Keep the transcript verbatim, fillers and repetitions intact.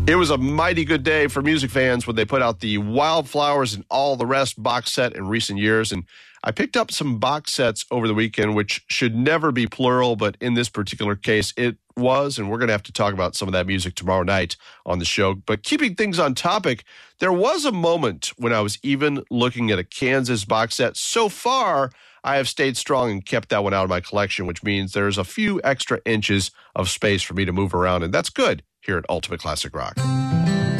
It was a mighty good day for music fans when they put out the Wildflowers and All the Rest box set in recent years. And I picked up some box sets over the weekend, which should never be plural, but in this particular case, it was. And we're going to have to talk about some of that music tomorrow night on the show. But keeping things on topic, there was a moment when I was even looking at a Kansas box set. So far, I have stayed strong and kept that one out of my collection, which means there's a few extra inches of space for me to move around. And that's good here at Ultimate Classic Rock.